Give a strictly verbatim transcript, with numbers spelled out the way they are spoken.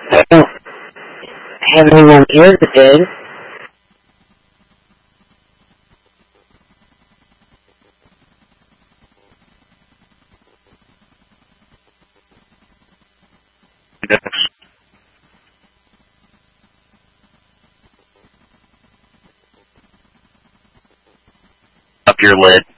I don't have anyone here today. Up your lid.